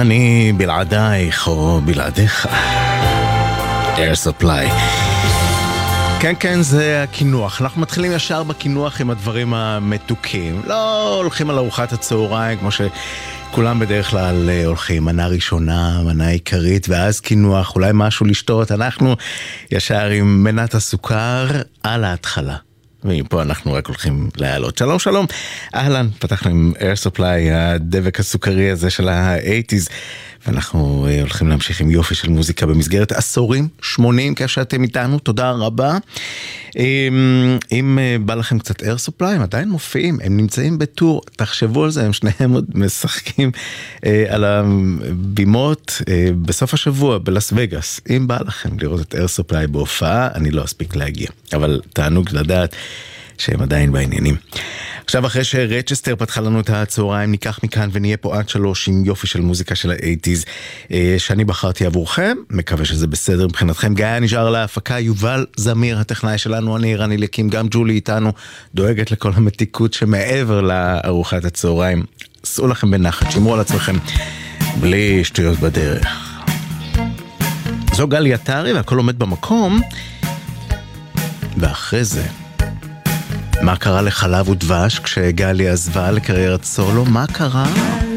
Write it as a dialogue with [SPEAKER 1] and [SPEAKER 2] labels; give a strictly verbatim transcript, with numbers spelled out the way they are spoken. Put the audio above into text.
[SPEAKER 1] אני בלעדייך או בלעדיך. Air Supply. כן, כן, זה הכינוח. אנחנו מתחילים ישר בכינוח עם הדברים המתוקים. לא הולכים על ארוחת הצהריים כמו שכולם בדרך כלל הולכים. מנה ראשונה, מנה עיקרית, ואז כינוח, אולי משהו לשתות. אנחנו ישר עם מנת הסוכר על ההתחלה. ומפה אנחנו רק הולכים להעלות. שלום, שלום. אהלן, פתחנו עם Air Supply, הדבק הסוכרי הזה של ה-שמונים, ואנחנו הולכים להמשיך עם יופי של מוזיקה במסגרת עשורים, שמונים, כשאתם איתנו, תודה רבה. אם בא לכם קצת Air Supply, הם עדיין מופיעים, הם נמצאים בטור, תחשבו על זה, הם שניהם עוד משחקים על הבימות בסוף השבוע בלס וגאס. אם בא לכם לראות את Air Supply בהופעה, אני לא אספיק להגיע, אבל תענוג לדעת שהם עדיין בעניינים. עכשיו אחרי שרצ'סטר פתחה לנו את הצהריים, ניקח מכאן ונהיה פה עד שלוש עם יופי של מוזיקה של ה-שמונים שאני בחרתי עבורכם, מקווה שזה בסדר מבחינתכם. גיא נשאר להפקה, יובל זמיר הטכנאי שלנו, אני רני לקים, גם ג'ולי איתנו, דואגת לכל המתיקות שמעבר לארוחת הצהריים. סעו לכם בנחת, שמרו על עצמכם בלי שטויות בדרך. זו גלי עטרי והכל עומד במקום, ואחרי זה מה קרה לחלב ודבש כשגלי עזבה לקריירת סולו? מה קרה?